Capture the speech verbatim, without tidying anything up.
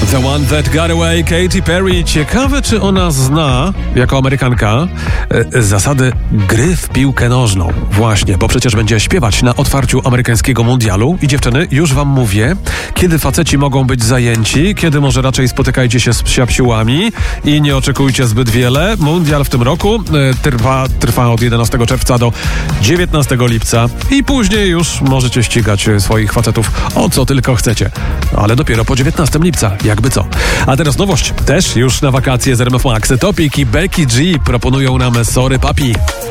The One That Got Away, Katy Perry. Ciekawe, czy ona zna, jako Amerykanka, e, zasady gry w piłkę nożną. Właśnie, bo przecież będzie śpiewać na otwarciu amerykańskiego mundialu. I dziewczyny, już wam mówię, kiedy faceci mogą być zajęci, kiedy może raczej spotykajcie się z psiapsiłami i nie oczekujcie zbyt wiele. Mundial w tym roku e, trwa, trwa od jedenastego czerwca do dziewiętnastego lipca i później już możecie ścigać swoich facetów o co tylko chcecie. Ale dopiero po dziewiętnastego lipca, jakby co. A teraz nowość, też już na wakacje z R M F Max. Topic i Becky G proponują nam Sorry Papi.